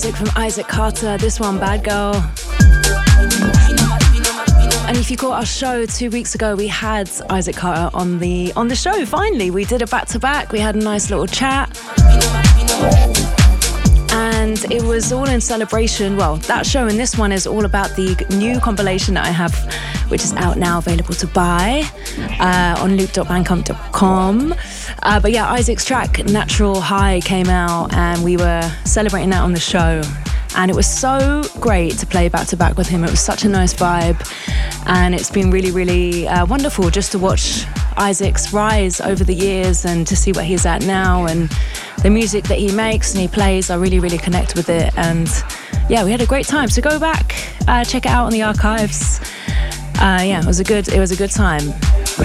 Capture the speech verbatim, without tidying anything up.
From Isaac Carter, this one, Bad Girl. And if you caught our show two weeks ago, we had Isaac Carter on the on the show. Finally, we did a back to back. We had a nice little chat, and it was all in celebration. Well, that show and this one is all about the new compilation that I have, which is out now, available to buy uh, on loop dot bandcamp dot com. Uh, but yeah, Isaac's track Natural High came out and we were celebrating that on the show. And it was so great to play back to back with him. It was such a nice vibe. And it's been really, really uh, wonderful just to watch Isaac's rise over the years and to see where he's at now. And the music that he makes and he plays, I really, really connect with it. And yeah, we had a great time. So go back, uh, check it out on the archives. Uh, yeah, it was a good, it was a good time.